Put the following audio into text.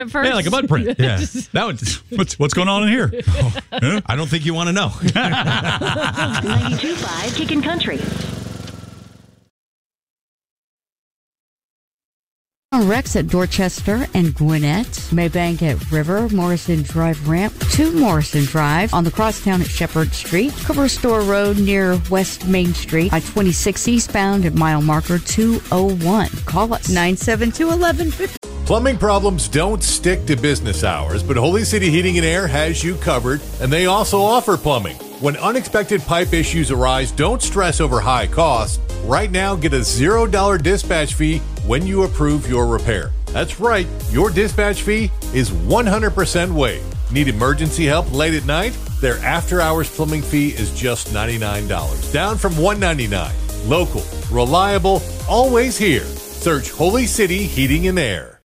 at first. Yeah, like a mud print. Yeah. That would, what's going on in here? I don't think you want to know. 92.5 Kickin' Country. Rex at Dorchester and Gwinnett, Maybank at River, Morrison Drive ramp to Morrison Drive, on the crosstown at Shepherd Street, Cover Store Road near West Main Street, I-26 eastbound at mile marker 201. Call us 972-1150. Plumbing problems don't stick to business hours, but Holy City Heating and Air has you covered, and they also offer plumbing. When unexpected pipe issues arise, don't stress over high costs. Right now, get a $0 dispatch fee when you approve your repair. That's right, your dispatch fee is 100% waived. Need emergency help late at night? Their after-hours plumbing fee is just $99, down from $199. Local, reliable, always here. Search Holy City Heating and Air.